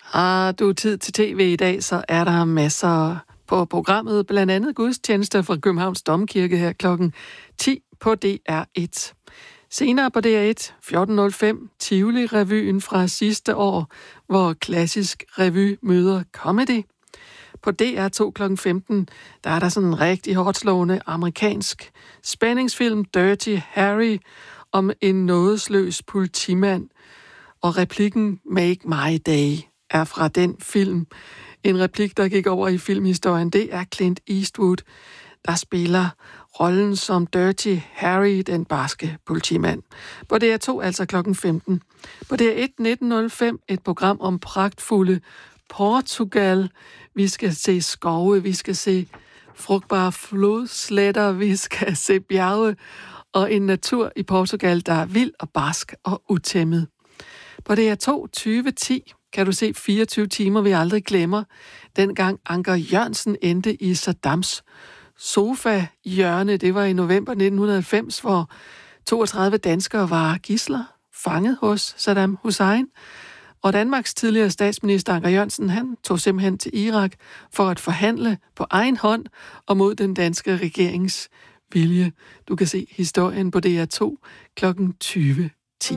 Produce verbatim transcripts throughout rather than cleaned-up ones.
Har du tid til tv i dag, så er der masser på programmet, blandt andet gudstjenester fra Københavns Domkirke her klokken ti på D R et. Senere på D R et, fjorten nul fem, Tivoli-revyen fra sidste år, hvor klassisk revy møder comedy. På D R to klokken femten, der er der sådan en rigtig hårdslående amerikansk spændingsfilm, Dirty Harry, om en nådesløs politimand. Og replikken Make My Day er fra den film. En replik, der gik over i filmhistorien, det er Clint Eastwood, der spiller rollen som Dirty Harry, den barske politimand. På D R to, altså klokken femten. På D R et, nitten nul fem, et program om pragtfulde Portugal. Vi skal se skove, vi skal se frugtbare flodsletter, vi skal se bjerge og en natur i Portugal, der er vild og barsk og utæmmet. På D R to, tyve ti, kan du se fireogtyve timer, vi aldrig glemmer. Dengang Anker Jørgensen endte i Saddams sofa-hjørne. Det var i november nitten halvfems, hvor toogtredive danskere var gidsler, fanget hos Saddam Hussein. Og Danmarks tidligere statsminister Anker Jørgensen, han tog simpelthen til Irak for at forhandle på egen hånd og mod den danske regerings vilje. Du kan se historien på D R to klokken tyve ti.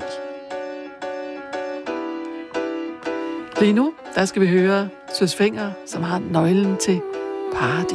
Lige nu, der skal vi høre Søs Fenger, som har nøglen til paradis.